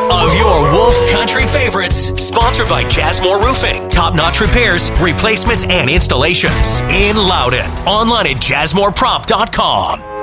of your Wolf Country favorites. Sponsored by Jasmore Roofing. Top-notch repairs, replacements, and installations. In Loudon. Online at jasmoreprop.com.